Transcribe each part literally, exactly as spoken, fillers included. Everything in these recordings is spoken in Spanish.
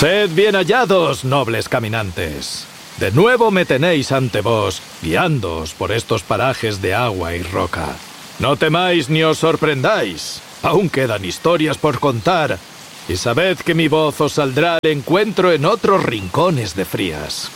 Sed bien hallados, nobles caminantes. De nuevo me tenéis ante vos, guiándoos por estos parajes de agua y roca. No temáis ni os sorprendáis. Aún quedan historias por contar. Y sabed que mi voz os saldrá al encuentro en otros rincones de Frías.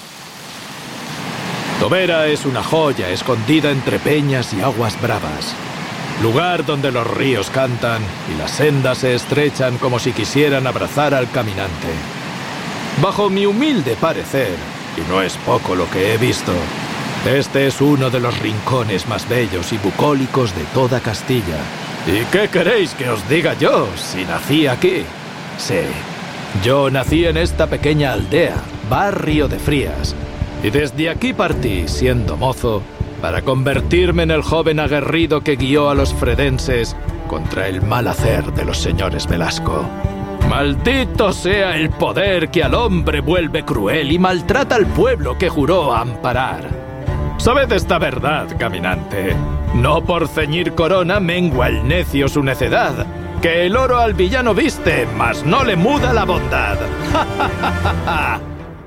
Tobera es una joya escondida entre peñas y aguas bravas. Lugar donde los ríos cantan y las sendas se estrechan como si quisieran abrazar al caminante. Bajo mi humilde parecer, y no es poco lo que he visto, este es uno de los rincones más bellos y bucólicos de toda Castilla. ¿Y qué queréis que os diga yo, si nací aquí? Sí, yo nací en esta pequeña aldea, barrio de Frías, y desde aquí partí, siendo mozo, para convertirme en el joven aguerrido que guió a los fredenses contra el mal hacer de los señores Velasco. ¡Maldito sea el poder que al hombre vuelve cruel y maltrata al pueblo que juró amparar! Sabed esta verdad, caminante. No por ceñir corona mengua el necio su necedad, que el oro al villano viste, mas no le muda la bondad. ¡Ja, ja, ja, ja, ja!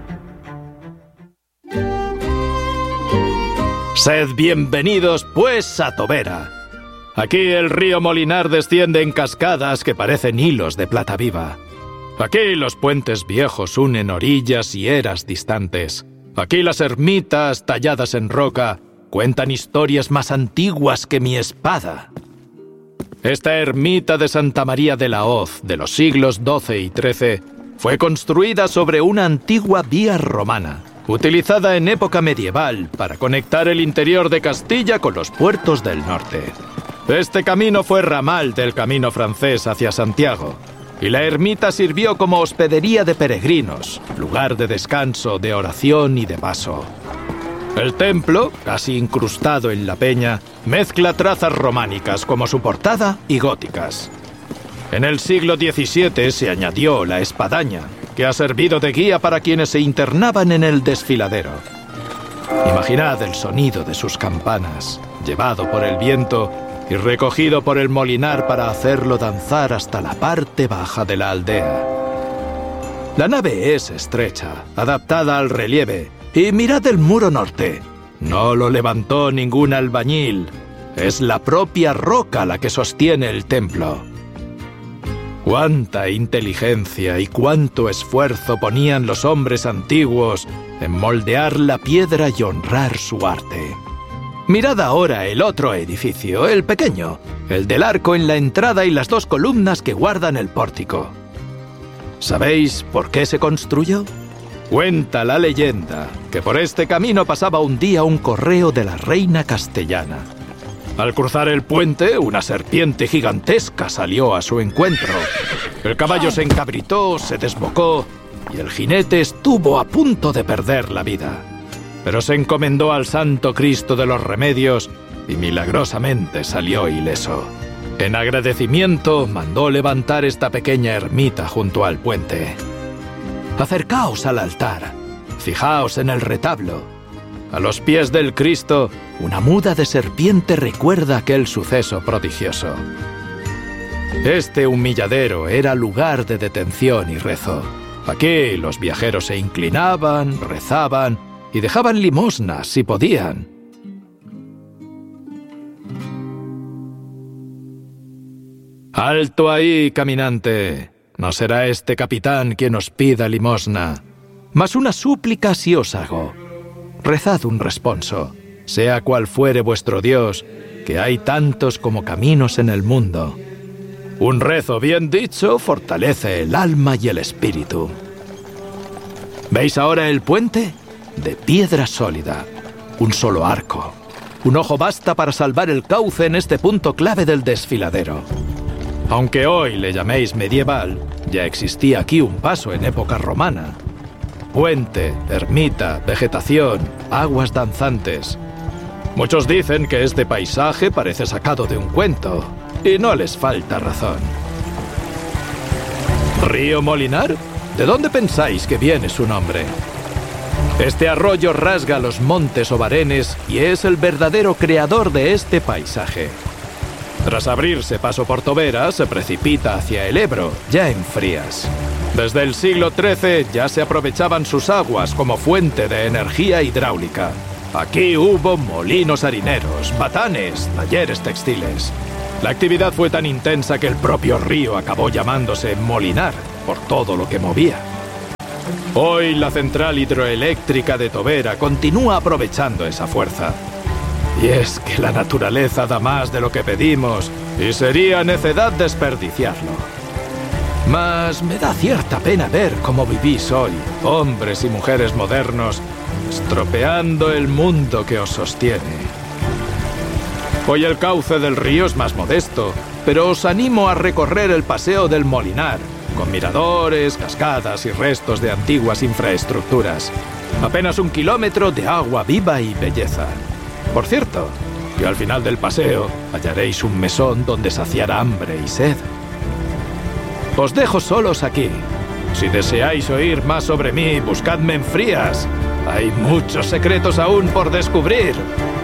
Sed bienvenidos, pues, a Tobera. Aquí el río Molinar desciende en cascadas que parecen hilos de plata viva. Aquí los puentes viejos unen orillas y eras distantes. Aquí las ermitas, talladas en roca, cuentan historias más antiguas que mi espada. Esta ermita de Santa María de la Hoz, de los siglos doce y trece, fue construida sobre una antigua vía romana, utilizada en época medieval para conectar el interior de Castilla con los puertos del norte. Este camino fue ramal del camino francés hacia Santiago, y la ermita sirvió como hospedería de peregrinos, lugar de descanso, de oración y de paso. El templo, casi incrustado en la peña, mezcla trazas románicas como su portada y góticas. En el siglo diecisiete se añadió la espadaña, que ha servido de guía para quienes se internaban en el desfiladero. Imaginad el sonido de sus campanas, llevado por el viento y recogido por el molinar para hacerlo danzar hasta la parte baja de la aldea. La nave es estrecha, adaptada al relieve, y mirad el muro norte. No lo levantó ningún albañil, es la propia roca la que sostiene el templo. Cuánta inteligencia y cuánto esfuerzo ponían los hombres antiguos en moldear la piedra y honrar su arte. Mirad ahora el otro edificio, el pequeño, el del arco en la entrada y las dos columnas que guardan el pórtico. ¿Sabéis por qué se construyó? Cuenta la leyenda que por este camino pasaba un día un correo de la reina castellana. Al cruzar el puente, una serpiente gigantesca salió a su encuentro. El caballo se encabritó, se desbocó y el jinete estuvo a punto de perder la vida. Pero se encomendó al Santo Cristo de los Remedios y milagrosamente salió ileso. En agradecimiento, mandó levantar esta pequeña ermita junto al puente. Acercaos al altar, fijaos en el retablo. A los pies del Cristo, una muda de serpiente recuerda aquel suceso prodigioso. Este humilladero era lugar de detención y rezo. Aquí los viajeros se inclinaban, rezaban y dejaban limosnas si podían. ¡Alto ahí, caminante! No será este capitán quien os pida limosna, mas una súplica si os hago. Rezad un responso, sea cual fuere vuestro Dios, que hay tantos como caminos en el mundo. Un rezo bien dicho fortalece el alma y el espíritu. ¿Veis ahora el puente? De piedra sólida, un solo arco. Un ojo basta para salvar el cauce en este punto clave del desfiladero. Aunque hoy le llaméis medieval, ya existía aquí un paso en época romana. Puente, ermita, vegetación, aguas danzantes. Muchos dicen que este paisaje parece sacado de un cuento, y no les falta razón. ¿Río Molinar? ¿De dónde pensáis que viene su nombre? Este arroyo rasga los montes Obarenes y es el verdadero creador de este paisaje. Tras abrirse paso por Tobera, se precipita hacia el Ebro, ya en Frías. Desde el siglo trece ya se aprovechaban sus aguas como fuente de energía hidráulica. Aquí hubo molinos harineros, batanes, talleres textiles. La actividad fue tan intensa que el propio río acabó llamándose Molinar, por todo lo que movía. Hoy la central hidroeléctrica de Tobera continúa aprovechando esa fuerza. Y es que la naturaleza da más de lo que pedimos, y sería necedad desperdiciarlo. Mas me da cierta pena ver cómo vivís hoy, hombres y mujeres modernos, estropeando el mundo que os sostiene. Hoy el cauce del río es más modesto, pero os animo a recorrer el paseo del Molinar, con miradores, cascadas y restos de antiguas infraestructuras. Apenas un kilómetro de agua viva y belleza. Por cierto, que al final del paseo hallaréis un mesón donde saciar hambre y sed. Os dejo solos aquí. Si deseáis oír más sobre mí, buscadme en Frías. Hay muchos secretos aún por descubrir.